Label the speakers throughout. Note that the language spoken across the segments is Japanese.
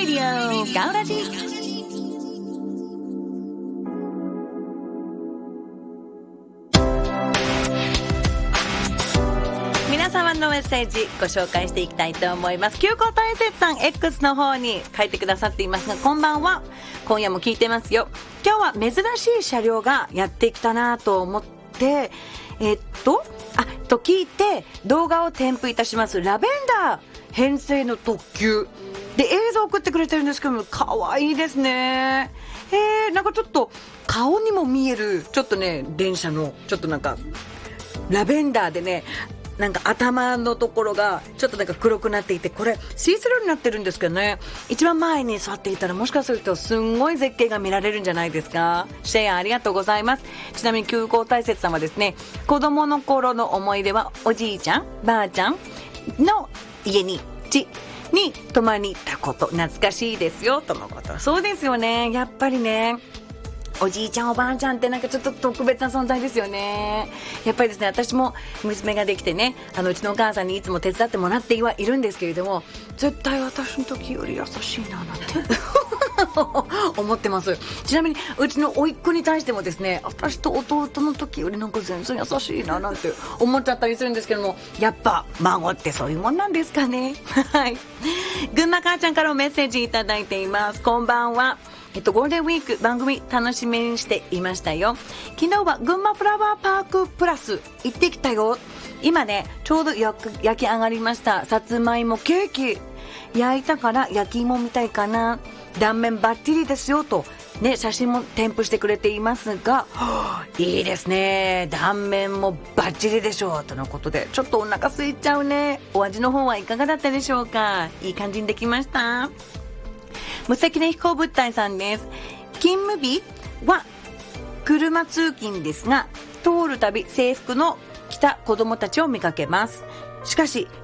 Speaker 1: ディオガウラジ。皆様のメッセージご紹介していきたいと思います。急行大雪さん X の方に書いてくださっていますが、こんばんは。今夜も聞いてますよ。今日は珍しい車両がやってきたなと思ってと聞いて動画を添付いたします。ラベンダー編成の特急で映像を送ってくれてるんですけども、可愛いですね。なんかちょっと顔にも見えるちょっとね、電車のちょっとなんかラベンダーでね、なんか頭のところがちょっとなんか黒くなっていて、これシースルーになってるんですけどね、一番前に座っていたらもしかするとすんごい絶景が見られるんじゃないですか。シェアありがとうございます。ちなみに急行大雪さんはですね、子供の頃の思い出はおじいちゃんばあちゃんの家に泊まりに行ったこと、懐かしいですよとのこと。そうですよね、やっぱりね、おじいちゃんおばあちゃんってなんかちょっと特別な存在ですよね。やっぱりですね、私も娘ができてね、うちのお母さんにいつも手伝ってもらってはいるんですけれども、絶対私の時より優しいななんて思ってます。ちなみにうちの甥っ子に対してもですね、私と弟の時よりなんか全然優しいななんて思っちゃったりするんですけども、やっぱ孫ってそういうもんなんですかね。はい。群馬母ちゃんからもメッセージいただいています。こんばんは。ゴールデンウィーク番組楽しみにしていましたよ。昨日は群馬フラワーパークプラス行ってきたよ。今ね、ちょうど焼き上がりましたさつまいもケーキ焼いたから焼き芋みたいかな、断面バッチリですよとね、写真も添付してくれていますが、いいですね、断面もバッチリでしょうとのことで、ちょっとお腹空いちゃうね。お味の方はいかがだったでしょうか。いい感じにできました。無責任飛行物体さんです。勤務日は車通勤ですが、通るたび制服の着た子供たちを見かけます。しかし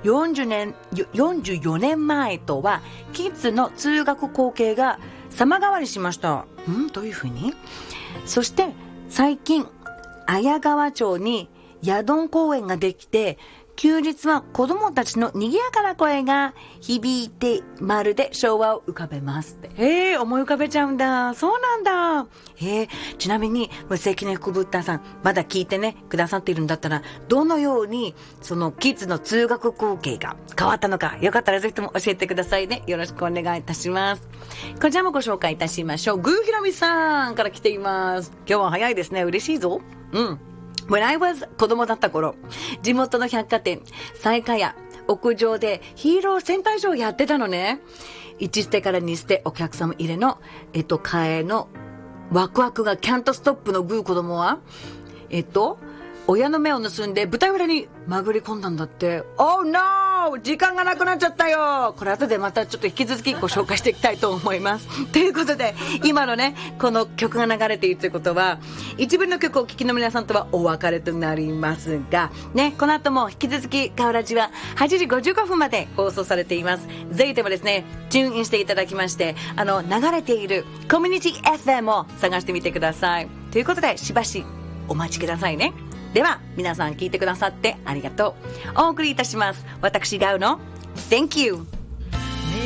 Speaker 1: 44年前とはキッズの通学光景が様変わりしました。どういうふうに？そして最近綾川町にヤドン公園ができて、休日は子供たちの賑やかな声が響いて、まるで昭和を浮かべますって。思い浮かべちゃうんだ。そうなんだ。ちなみに無責任福ブッダさん、まだ聞いてねくださっているんだったら、どのようにそのキッズの通学光景が変わったのか、よかったらぜひとも教えてくださいね。よろしくお願いいたします。こちらもご紹介いたしましょう。グーひろみさんから来ています。今日は早いですね。嬉しいぞ。When I was 子供だった頃、地元の百貨店西下屋屋上でヒーロー戦隊ショーやってたのね。1ステから2ステお客様入れの替えのワクワクがキャントストップのグー子供は親の目を盗んで舞台裏に潜り込んだんだって。Oh no! 時間がなくなっちゃったよ。これ後でまたちょっと引き続きご紹介していきたいと思います。ということで、今のね、この曲が流れているということは、一部の曲を聴きの皆さんとはお別れとなりますが、ね、この後も引き続きカウラジは8時55分まで放送されています。ぜひともですね、チューンインしていただきまして、流れているコミュニティ FM を探してみてください。ということで、しばしお待ちくださいね。では皆さん聞いてくださってありがとう。お送りいたします。私ガウの Thank you